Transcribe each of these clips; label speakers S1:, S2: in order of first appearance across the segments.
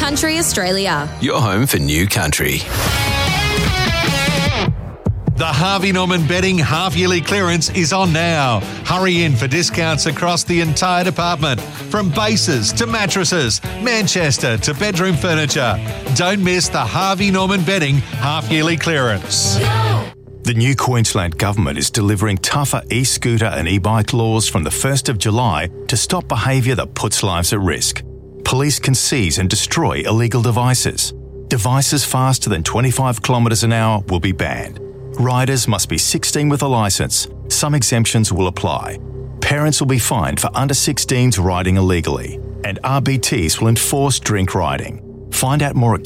S1: Country Australia.
S2: Your home for new country.
S3: The Harvey Norman Bedding half-yearly clearance is on now. Hurry in for discounts across the entire department, from bases to mattresses, Manchester to bedroom furniture. Don't miss the Harvey Norman Bedding half-yearly clearance.
S4: The new Queensland Government is delivering tougher e-scooter and e-bike laws from the 1st of July to stop behaviour that puts lives at risk. Police can seize and destroy illegal devices. Devices faster than 25 kilometres an hour will be banned. Riders must be 16 with a licence. Some exemptions will apply. Parents will be fined for under 16s riding illegally. And RBTs will enforce drink riding. Find out more at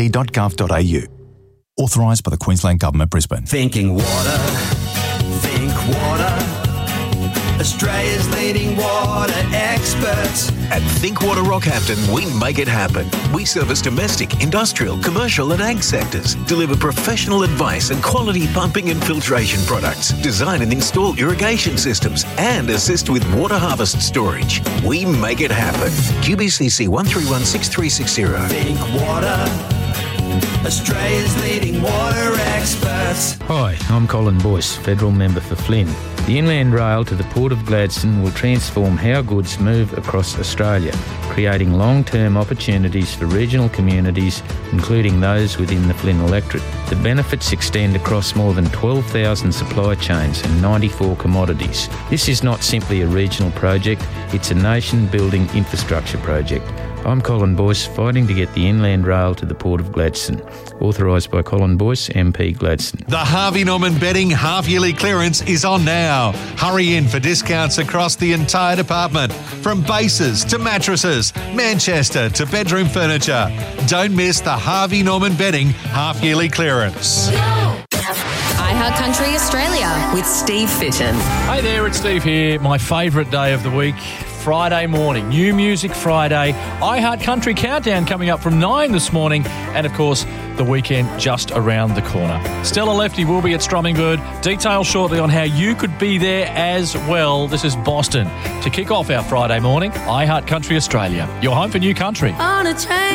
S4: qld.gov.au. Authorised by the Queensland Government, Brisbane.
S5: Thinking water, think water. Australia's leading water experts.
S6: At Thinkwater Rockhampton, we make it happen. We service domestic, industrial, commercial and ag sectors, deliver professional advice and quality pumping and filtration products, design and install irrigation systems, and assist with water harvest storage. We make it happen. QBCC 1316360.
S5: Think water. Australia's leading water experts.
S7: Hi, I'm Colin Boyce, Federal Member for Flynn. The Inland Rail to the Port of Gladstone will transform how goods move across Australia, creating long-term opportunities for regional communities, including those within the Flynn electorate. The benefits extend across more than 12,000 supply chains and 94 commodities. This is not simply a regional project, it's a nation-building infrastructure project. I'm Colin Boyce, fighting to get the Inland Rail to the Port of Gladstone. Authorised by Colin Boyce, MP Gladstone.
S3: The Harvey Norman Bedding half-yearly clearance is on now. Hurry in for discounts across the entire department, from bases to mattresses, Manchester to bedroom furniture. Don't miss the Harvey Norman Bedding half-yearly clearance.
S1: iHeart Country Australia with Steve Fitton.
S8: Hey there, it's Steve here. My favourite day of the week, Friday morning. New Music Friday. iHeart Country Countdown coming up from 9 this morning. And, of course, the weekend just around the corner. Stella Lefty will be at Strummingbird. Details shortly on how you could be there as well. This is Boston to kick off our Friday morning. iHeart Country Australia. Your home for new country.
S1: On a train.